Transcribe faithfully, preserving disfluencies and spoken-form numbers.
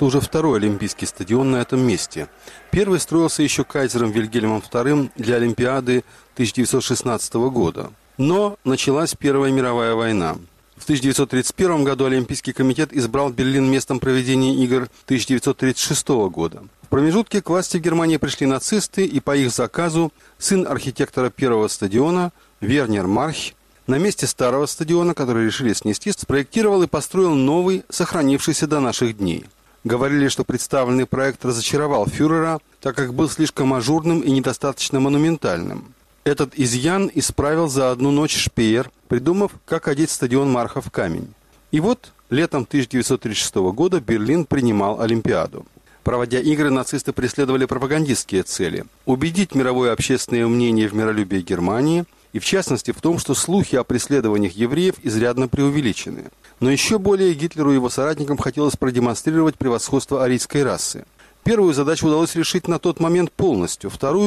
Это уже второй Олимпийский стадион на этом месте. Первый строился еще кайзером Вильгельмом вторым для Олимпиады тысяча девятьсот шестнадцатого года. Но началась Первая мировая война. В тысяча девятьсот тридцать первом году Олимпийский комитет избрал Берлин местом проведения игр тысяча девятьсот тридцать шестого года. В промежутке к власти в Германии пришли нацисты, и по их заказу сын архитектора первого стадиона Вернер Марх на месте старого стадиона, который решили снести, спроектировал и построил новый, сохранившийся до наших дней. Говорили, что представленный проект разочаровал фюрера, так как был слишком ажурным и недостаточно монументальным. Этот изъян исправил за одну ночь Шпеер, придумав, как одеть стадион Марха в камень. И вот летом тысяча девятьсот тридцать шестого года Берлин принимал Олимпиаду. Проводя игры, нацисты преследовали пропагандистские цели – убедить мировое общественное мнение в миролюбии Германии и, в частности, в том, что слухи о преследованиях евреев изрядно преувеличены. Но еще более Гитлеру и его соратникам хотелось продемонстрировать превосходство арийской расы. Первую задачу удалось решить на тот момент полностью, вторую